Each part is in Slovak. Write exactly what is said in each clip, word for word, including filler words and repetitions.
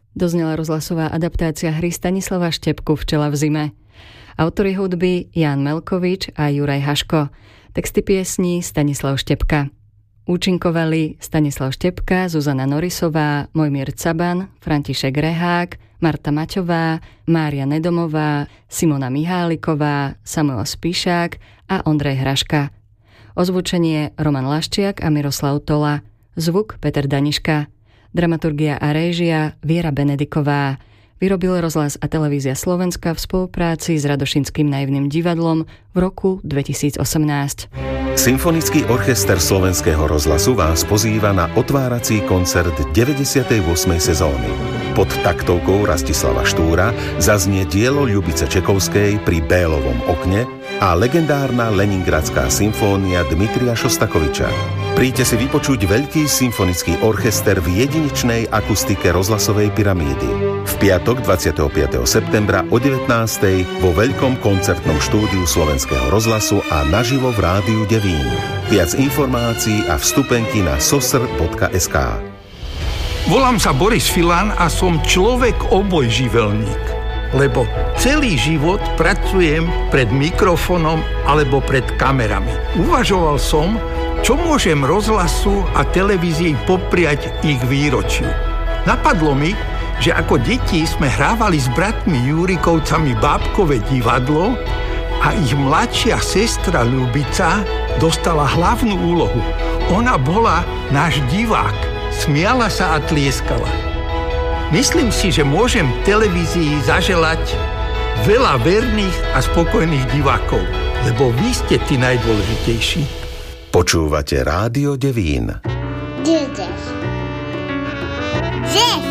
Doznela rozhlasová adaptácia hry Stanislava Štepku Včela v zime. Autori hudby Ján Melkovič a Juraj Haško. Texty piesní Stanislav Štepka. Účinkovali Stanislav Štepka, Zuzana Norisová, Mojmír Caban, František Rehák, Marta Maťová, Mária Nedomová, Simona Miháliková, Samuel Spíšák a Ondrej Hraška. Ozvučenie Roman Laščiak a Miroslav Tola. Zvuk Peter Daniška. Dramaturgia a réžia Viera Benediková. Vyrobil Rozhlas a televízia Slovenska v spolupráci s Radošinským naivným divadlom v roku dvetisícosemnásť. Symfonický orchester Slovenského rozhlasu vás pozýva na otvárací koncert deväťdesiatej ôsmej sezóny. Pod taktovkou Rastislava Štúra zaznie dielo Ľubice Čekovskej Pri Bélovom okne a legendárna Leningradská symfónia Dmitrija Šostakoviča. Príďte si vypočuť veľký symfonický orchester v jedinečnej akustike rozhlasovej pyramídy. V piatok dvadsiateho piateho septembra o devätnástej vo veľkom koncertnom štúdiu Slovenského rozhlasu a naživo v rádiu Devín. Viac informácií a vstupenky na sosr bodka es ká. Volám sa Boris Filan a som človek obojživelník, lebo celý život pracujem pred mikrofónom alebo pred kamerami. Uvažoval som, čo môžem rozhlasu a televízii popriať ich výročiu. Napadlo mi, že ako deti sme hrávali s bratmi Jurikovcami bábkové divadlo a ich mladšia sestra Ľubica dostala hlavnú úlohu. Ona bola náš divák, smiala sa a tlieskala. Myslím si, že môžem televízii zaželať veľa verných a spokojných divákov, lebo vy ste tí najdôležitejší. Počúvate Rádio Devín. Jazz. Jazz.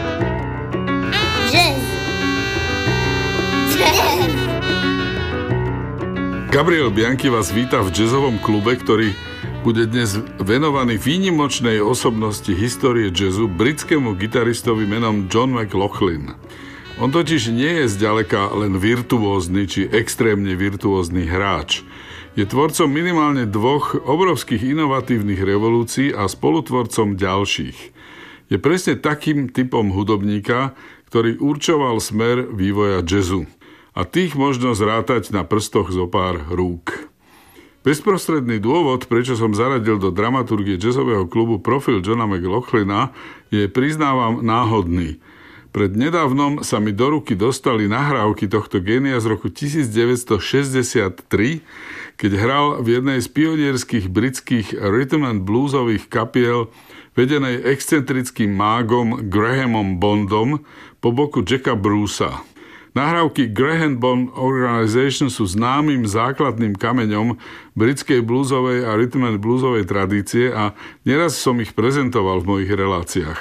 Jazz. Jazz. Gabriel Bianchi vás víta v jazzovom klube, ktorý bude dnes venovaný výnimočnej osobnosti histórie jazzu, britskému gitaristovi menom John McLaughlin. On totiž nie je zďaleka len virtuózny či extrémne virtuózny hráč. Je tvorcom minimálne dvoch obrovských inovatívnych revolúcií a spolutvorcom ďalších. Je presne takým typom hudobníka, ktorý určoval smer vývoja jazzu. A tých možno zrátať na prstoch zo pár rúk. Bezprostredný dôvod, prečo som zaradil do dramaturgie jazzového klubu profil Johna McLaughlina, je, priznávam, náhodný. Pred nedávnom sa mi do ruky dostali nahrávky tohto génia z roku devätnásťstošesťdesiattri, keď hral v jednej z pionierských britských rhythm and bluesových kapiel vedenej excentrickým mágom Grahamom Bondom po boku Jacka Brucea. Nahrávky Graham Bond Organization sú známym základným kameňom britskej bluesovej a rhythm and bluesovej tradície a neraz som ich prezentoval v mojich reláciách.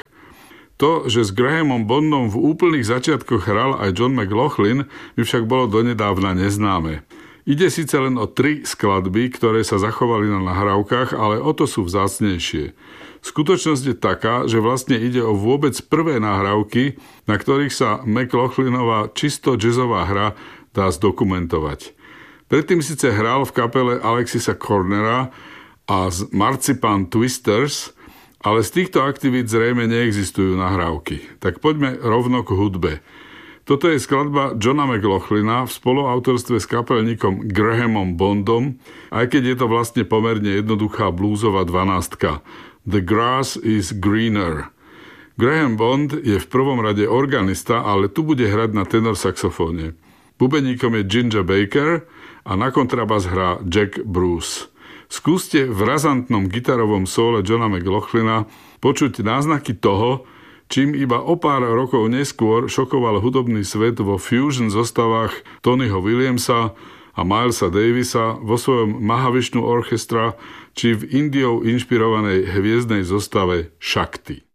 To, že s Grahamom Bondom v úplných začiatkoch hral aj John McLaughlin, by však bolo donedávna neznáme. Ide síce len o tri skladby, ktoré sa zachovali na nahrávkach, ale o to sú vzácnejšie. Skutočnosť je taká, že vlastne ide o vôbec prvé nahrávky, na ktorých sa McLaughlinová čisto jazzová hra dá zdokumentovať. Predtým síce hral v kapele Alexisa Cornera a z Marzipan Twisters, ale z týchto aktivít zrejme neexistujú nahrávky. Tak poďme rovno k hudbe. Toto je skladba Johna McLaughlina v spoluautorstve s kapelníkom Grahamom Bondom, aj keď je to vlastne pomerne jednoduchá bluesová dvanástka. The grass is greener. Graham Bond je v prvom rade organista, ale tu bude hrať na tenor saxofóne. Bubeníkom je Ginger Baker a na kontrabas hrá Jack Bruce. Skúste v razantnom gitarovom sóle Johna McLaughlina počuť náznaky toho, čím iba o pár rokov neskôr šokoval hudobný svet vo fusion zostavách Tonyho Williamsa a Milesa Davisa vo svojom Mahavishnu Orchestra či v Indiou inšpirovanej hviezdnej zostave Shakti.